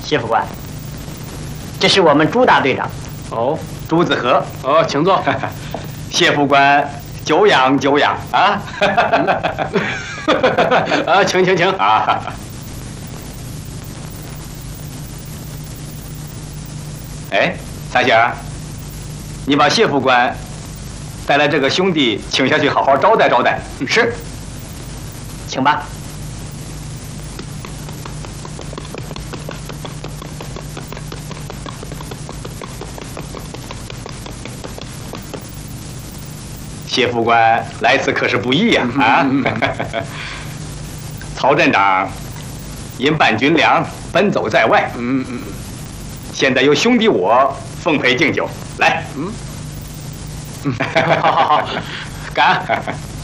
谢副官，这是我们朱大队长。 哦， 朱子和。 哦，请坐。 谢副官，久仰久仰啊！ 啊，请啊！哎，三星，你把谢副官带来这个兄弟请下去，好好招待招待。 是，请吧。 谢副官来此可是不易呀！啊！曹镇长因办军粮奔走在外，现在由兄弟我奉陪敬酒，来， 好，感恩。